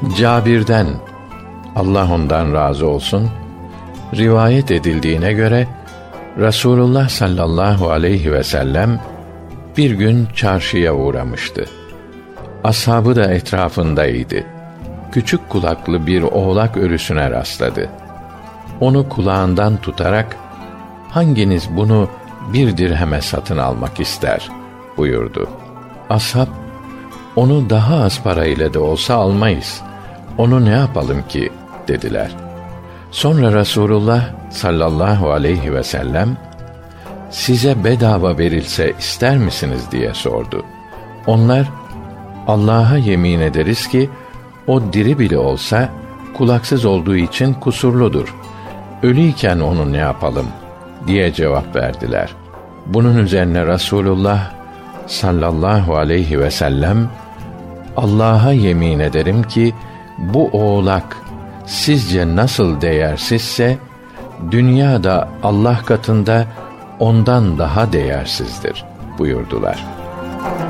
Cabir'den, Allah ondan razı olsun, rivayet edildiğine göre Resulullah sallallahu aleyhi ve sellem bir gün çarşıya uğramıştı. Ashabı da etrafındaydı. Küçük kulaklı bir oğlak ölüsüne rastladı. Onu kulağından tutarak, "Hanginiz bunu 1 dirheme satın almak ister?" buyurdu. Ashab, "Onu daha az parayla da olsa almayız. Onu ne yapalım ki?" dediler. Sonra Resulullah sallallahu aleyhi ve sellem, "Size bedava verilse ister misiniz?" diye sordu. Onlar, "Allah'a yemin ederiz ki o diri bile olsa kulaksız olduğu için kusurludur. Ölüyken onu ne yapalım?" diye cevap verdiler. Bunun üzerine Resulullah sallallahu aleyhi ve sellem, "Allah'a yemin ederim ki bu oğlak sizce nasıl değersizse, dünyada Allah katında ondan daha değersizdir" buyurdular.